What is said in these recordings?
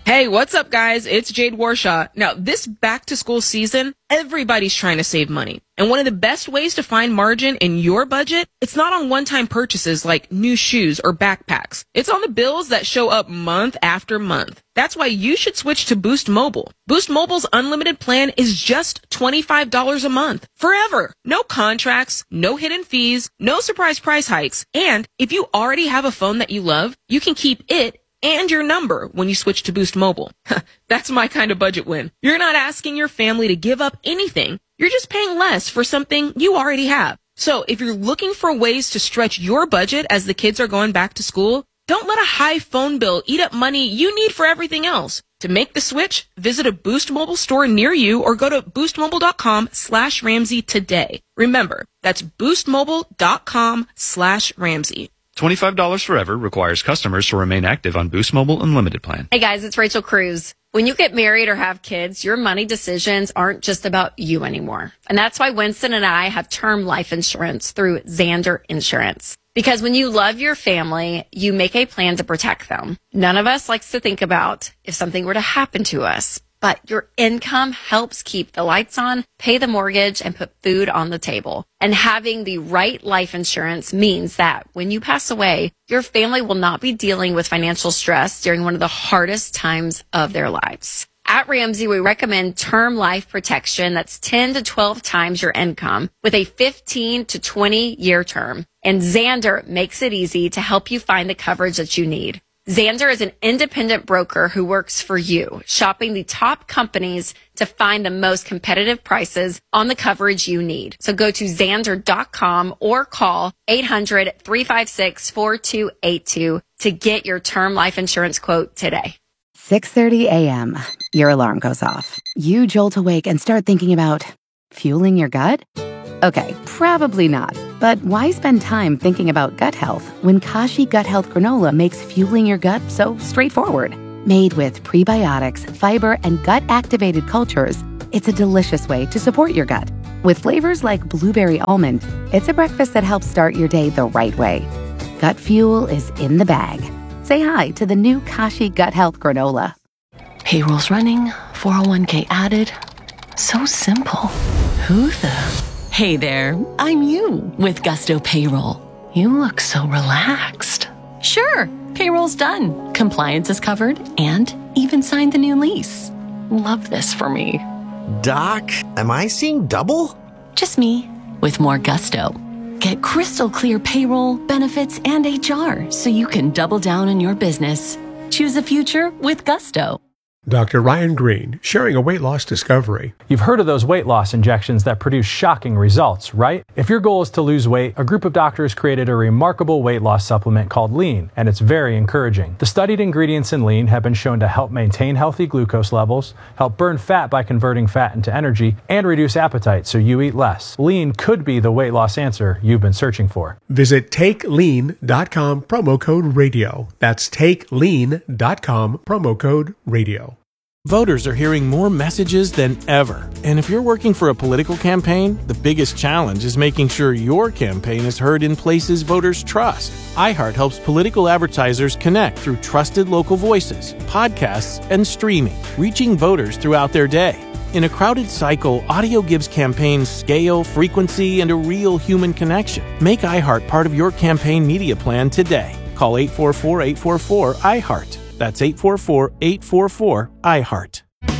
Hey, what's up, guys? It's Jade Warshaw. Now, this back-to-school season, everybody's trying to save money. And one of the best ways to find margin in your budget, it's not on one-time purchases like new shoes or backpacks. It's on the bills that show up month after month. That's why you should switch to Boost Mobile. Boost Mobile's unlimited plan is just $25 a month. Forever. No contracts, no hidden fees, no surprise price hikes. And if you already have a phone that you love, you can keep it and your number when you switch to Boost Mobile. That's my kind of budget win. You're not asking your family to give up anything. You're just paying less for something you already have. So if you're looking for ways to stretch your budget as the kids are going back to school, don't let a high phone bill eat up money you need for everything else. To make the switch, visit a Boost Mobile store near you or go to boostmobile.com/Ramsey today. Remember, that's boostmobile.com/Ramsey. $25 forever requires customers to remain active on Boost Mobile Unlimited plan. Hey guys, it's Rachel Cruz. When you get married or have kids, your money decisions aren't just about you anymore. And that's why Winston and I have term life insurance through Zander Insurance. Because when you love your family, you make a plan to protect them. None of us likes to think about if something were to happen to us. But your income helps keep the lights on, pay the mortgage, and put food on the table. And having the right life insurance means that when you pass away, your family will not be dealing with financial stress during one of the hardest times of their lives. At Ramsey, we recommend term life protection that's 10 to 12 times your income with a 15 to 20-year term. And Zander makes it easy to help you find the coverage that you need. Zander is an independent broker who works for you, shopping the top companies to find the most competitive prices on the coverage you need. So go to Zander.com or call 800-356-4282 to get your term life insurance quote today. 6:30 a.m. Your alarm goes off. You jolt awake and start thinking about fueling your gut? Okay, probably not. But why spend time thinking about gut health when Kashi Gut Health Granola makes fueling your gut so straightforward? Made with prebiotics, fiber, and gut-activated cultures, it's a delicious way to support your gut. With flavors like blueberry almond, it's a breakfast that helps start your day the right way. Gut fuel is in the bag. Say hi to the new Kashi Gut Health Granola. Payroll's running, 401k added. So simple. Who the... Hey there, I'm you with Gusto Payroll. You look so relaxed. Sure, payroll's done. Compliance is covered and even signed the new lease. Love this for me. Doc, am I seeing double? Just me with more gusto. Get crystal clear payroll, benefits, and HR so you can double down on your business. Choose a future with Gusto. Dr. Ryan Green, sharing a weight loss discovery. You've heard of those weight loss injections that produce shocking results, right? If your goal is to lose weight, a group of doctors created a remarkable weight loss supplement called Lean, and it's very encouraging. The studied ingredients in Lean have been shown to help maintain healthy glucose levels, help burn fat by converting fat into energy, and reduce appetite so you eat less. Lean could be the weight loss answer you've been searching for. Visit TakeLean.com, promo code radio. That's TakeLean.com, promo code radio. Voters are hearing more messages than ever. And if you're working for a political campaign, the biggest challenge is making sure your campaign is heard in places voters trust. iHeart helps political advertisers connect through trusted local voices, podcasts, and streaming, reaching voters throughout their day. In a crowded cycle, audio gives campaigns scale, frequency, and a real human connection. Make iHeart part of your campaign media plan today. Call 844-844-iHeart. That's 844-844-iHeart.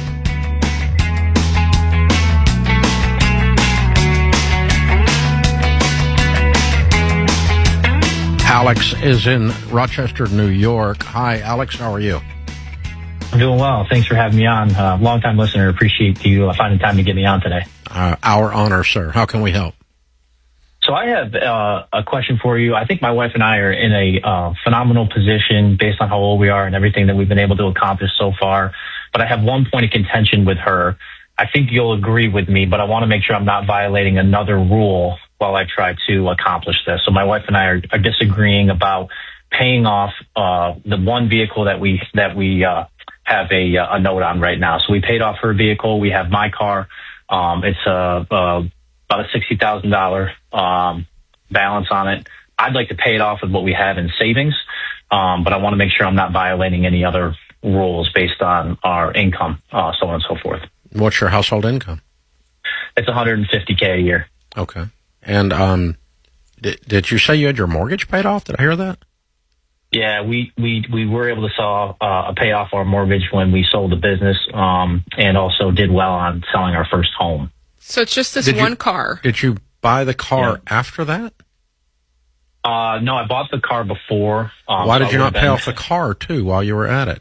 Alex is in Rochester, New York. Hi, Alex. How are you? I'm doing well. Thanks for having me on. Long-time listener. Appreciate you finding time to get me on today. Our honor, sir. How can we help? So I have a question for you. I think my wife and I are in a phenomenal position based on how old we are and everything that we've been able to accomplish so far. But I have one point of contention with her. I think you'll agree with me, but I want to make sure I'm not violating another rule while I try to accomplish this. So my wife and I are disagreeing about paying off the one vehicle that we have a note on right now. So we paid off her vehicle. We have my car. It's about a $60,000 balance on it. I'd like to pay it off with what we have in savings, but I want to make sure I'm not violating any other rules based on our income, so on and so forth. What's your household income? It's $150K a year. Okay. And did you say you had your mortgage paid off? Did I hear that? Yeah, we were able to pay off our mortgage when we sold the business, and also did well on selling our first home. So it's just this one car. Did you buy the car after that? No, I bought the car before. Why did you not pay off the car too while you were at it?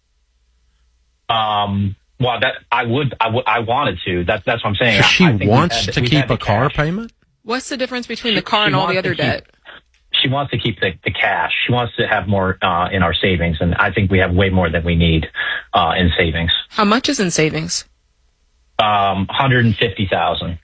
Well, that I wanted to. That's what I'm saying. So she wants to keep a car payment? What's the difference between the car and all the other debt? She wants to keep the cash. She wants to have more in our savings, and I think we have way more than we need in savings. How much is in savings? $150,000.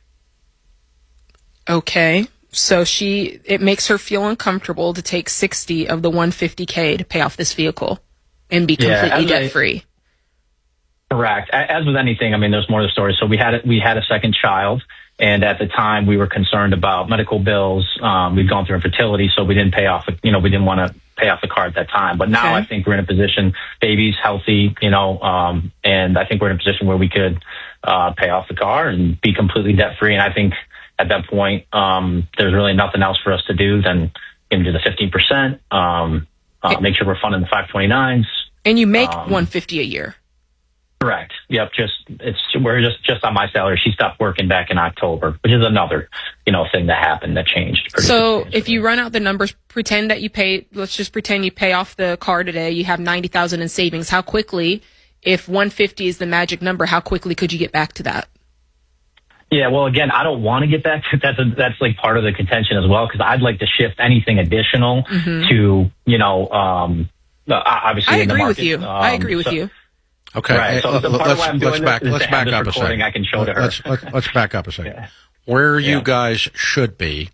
Okay. So it makes her feel uncomfortable to take 60 of the $150K to pay off this vehicle and be completely debt free. Correct. As with anything, I mean, there's more to the story. So we had a second child, and at the time we were concerned about medical bills. We'd gone through infertility, so we didn't pay off. We didn't want to pay off the car at that time. But now I think we're in a position, baby's healthy, and I think we're in a position where we could pay off the car and be completely debt free. And I think at that point, there's really nothing else for us to do than do the 15%. Make sure we're funding the 529s. And you make $150 a year. Correct. Yep. We're just on my salary. She stopped working back in October, which is another, thing that happened that changed. So if you run out the numbers, let's just pretend you pay off the car today. You have $90,000 in savings. How quickly, if 150 is the magic number, how quickly could you get back to that? Yeah. Well, again, I don't want to get back to that. That's like part of the contention as well, because I'd like to shift anything additional to, obviously. I agree with you. I agree with you. Okay, right. So let's back up a second. I can show to her. Let's back up a second. Yeah. Where you guys should be,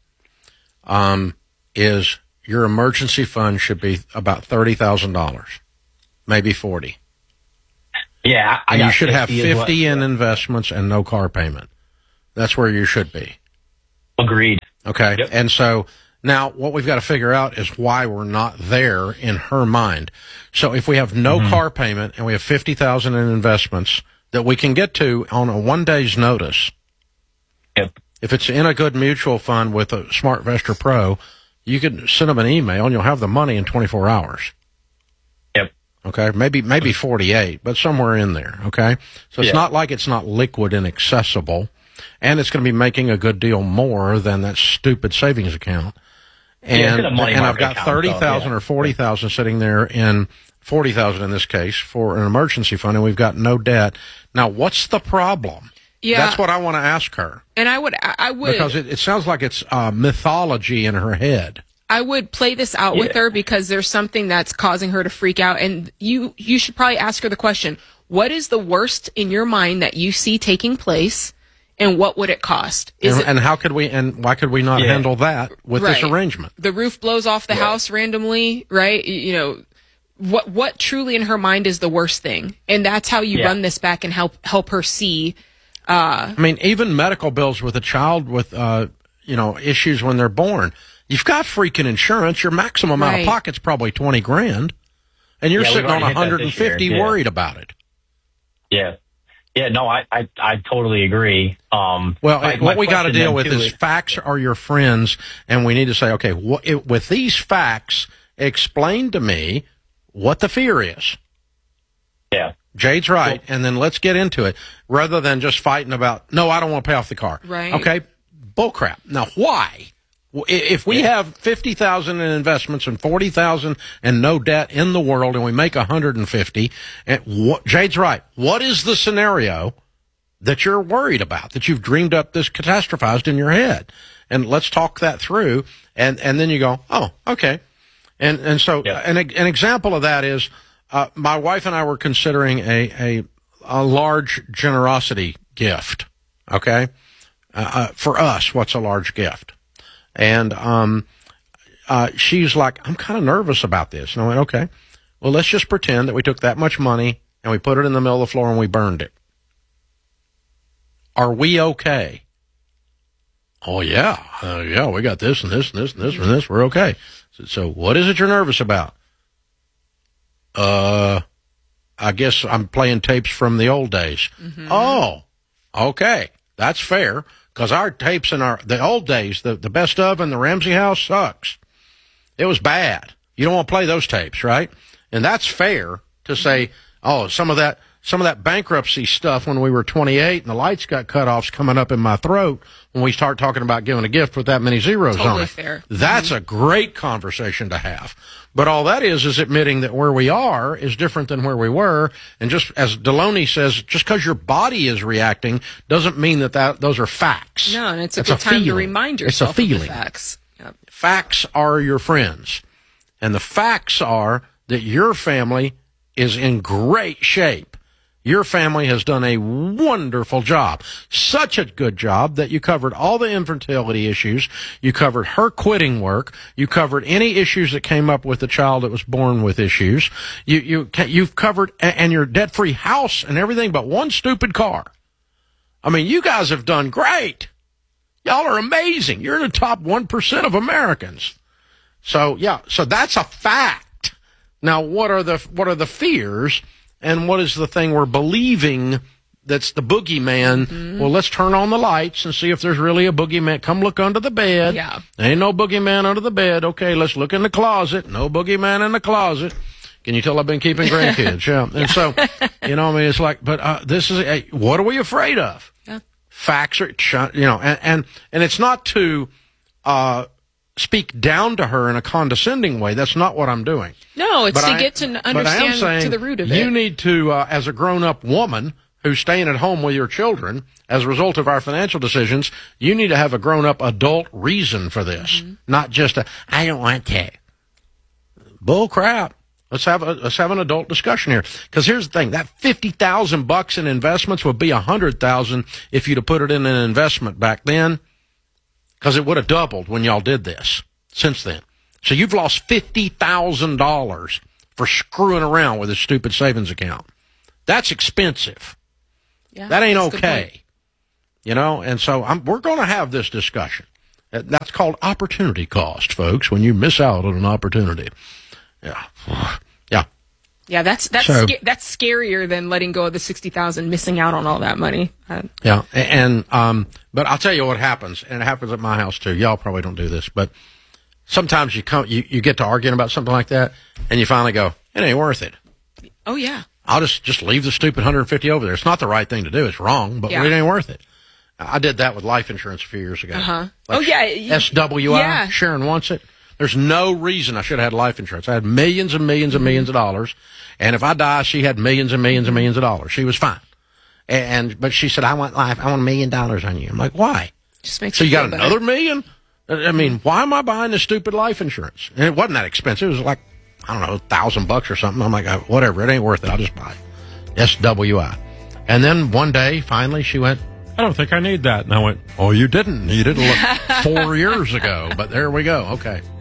is your emergency fund should be about $30,000, maybe 40. Yeah, and you should have 50 in investments and no car payment. That's where you should be. Agreed. Okay, yep. And so now what we've got to figure out is why we're not there in her mind. So if we have no car payment and we have $50,000 in investments that we can get to on a 1 day's notice, if it's in a good mutual fund with a SmartVestor Pro, you can send them an email and you'll have the money in 24 hours. Yep. Okay. Maybe 48, but somewhere in there. Okay. So it's not like it's not liquid and accessible, and it's going to be making a good deal more than that stupid savings account. And I've got 30,000 or 40,000 sitting there in 40,000 in this case for an emergency fund, and we've got no debt. Now, what's the problem? Yeah, that's what I want to ask her. And I would because it sounds like it's mythology in her head. I would play this out with her because there's something that's causing her to freak out, and you should probably ask her the question: what is the worst in your mind that you see taking place? And what would it cost? And how could we, and why could we not handle that with this arrangement? The roof blows off the house randomly, right? What truly in her mind is the worst thing? And that's how you run this back and help her see. I mean, even medical bills with a child with, issues when they're born. You've got freaking insurance. Your maximum out of pocket's probably $20,000. And you're sitting on 150 worried about it. Yeah. Yeah, no, I totally agree. What we got to deal with is facts are your friends, and we need to say, okay, with these facts, explain to me what the fear is. Yeah. Jade's right, and then let's get into it, rather than just fighting about, no, I don't want to pay off the car. Right. Okay, bullcrap. Now, why? If we have 50,000 in investments and 40,000 and no debt in the world, and we make 150, and Jade's right. What is the scenario that you're worried about, that you've dreamed up, this catastrophized in your head? And let's talk that through. And then you go, oh, okay. And so an example of that is, my wife and I were considering a large generosity gift. Okay. For us, what's a large gift? And she's like, I'm kind of nervous about this. And I went, okay, well, let's just pretend that we took that much money and we put it in the middle of the floor and we burned it. Are we okay? Oh, yeah. We got this and this and this and this and this. We're okay. So what is it you're nervous about? I I guess I'm playing tapes from the old days. Mm-hmm. Oh, okay. That's fair. Because our tapes in the old days, the best of and the Ramsey House sucks. It was bad. You don't want to play those tapes, right? And that's fair to say, oh, some of that bankruptcy stuff when we were 28 and the lights got cut off's coming up in my throat when we start talking about giving a gift with that many zeros on it. Totally fair. That's a great conversation to have. But all that is admitting that where we are is different than where we were. And just as Deloney says, just because your body is reacting doesn't mean that those are facts. No, and it's a good time to remind yourself of the facts. Yep. Facts are your friends. And the facts are that your family is in great shape. Your family has done a wonderful job. Such a good job that you covered all the infertility issues. You covered her quitting work. You covered any issues that came up with the child that was born with issues. You've covered, and your debt-free house and everything but one stupid car. I mean, you guys have done great. Y'all are amazing. You're in the top 1% of Americans. So that's a fact. Now, what are the fears? And what is the thing we're believing that's the boogeyman? Mm-hmm. Well, let's turn on the lights and see if there's really a boogeyman. Come look under the bed. Yeah. There ain't no boogeyman under the bed. Okay, let's look in the closet. No boogeyman in the closet. Can you tell I've been keeping grandkids? Yeah. And so, it's like, but this is, what are we afraid of? Yeah. Facts are, and it's not to speak down to her in a condescending way. That's not what I'm doing. No, it's to get to understand to the root of it. You need to, as a grown-up woman who's staying at home with your children, as a result of our financial decisions, you need to have a grown-up adult reason for this, not just I don't want to. Bull crap. Let's have an adult discussion here. Because here's the thing: that $50,000 in investments would be $100,000 if you'd have put it in an investment back then. Because it would have doubled when y'all did this since then. So you've lost $50,000 for screwing around with this stupid savings account. That's expensive. Yeah, that ain't okay. And so we're going to have this discussion. That's called opportunity cost, folks, when you miss out on an opportunity. Yeah. Yeah. Yeah, that's scarier than letting go of the $60,000, missing out on all that money. Yeah, and but I'll tell you what happens, and it happens at my house too. Y'all probably don't do this, but sometimes you get to arguing about something like that, and you finally go, it ain't worth it. Oh yeah, I'll just leave the stupid $150 over there. It's not the right thing to do. It's wrong, but it ain't worth it. I did that with life insurance a few years ago. SWI. Yeah. Sharon wants it. There's no reason I should have had life insurance. I had millions and millions and millions of dollars. And if I die, she had millions and millions and millions of dollars. She was fine. But she said, I want life. I want $1 million on you. I'm like, why? Just makes so you got better. another $1 million? I mean, why am I buying this stupid life insurance? And it wasn't that expensive. It was like, I don't know, $1,000 or something. I'm like, whatever. It ain't worth it. I'll just buy it. SWI. And then one day, finally, she went, I don't think I need that. And I went, oh, you didn't. You didn't look 4 years ago. But there we go. Okay.